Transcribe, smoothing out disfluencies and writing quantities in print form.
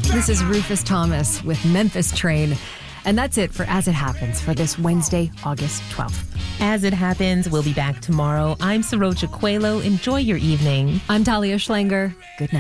This is Rufus Thomas with Memphis Train. And that's it for As It Happens for this Wednesday, August 12th. As It Happens, we'll be back tomorrow. I'm Saroja Coelho. Enjoy your evening. I'm Talia Schlanger. Good night.